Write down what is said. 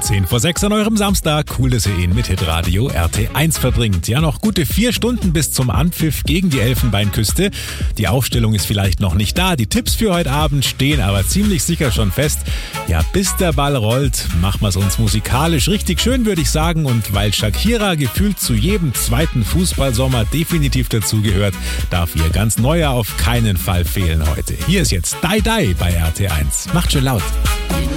10 vor 6 an eurem Samstag. Cool, dass ihr ihn mit Hitradio RT1 verbringt. Ja, noch gute 4 Stunden bis zum Anpfiff gegen die Elfenbeinküste. Die Aufstellung ist vielleicht noch nicht da. Die Tipps für heute Abend stehen aber ziemlich sicher schon fest. Ja, bis der Ball rollt, machen wir es uns musikalisch richtig schön, würde ich sagen. Und weil Shakira gefühlt zu jedem zweiten Fußballsommer definitiv dazugehört, darf ihr ganz neuer auf keinen Fall fehlen heute. Hier ist jetzt Die Die bei RT1. Macht schön laut.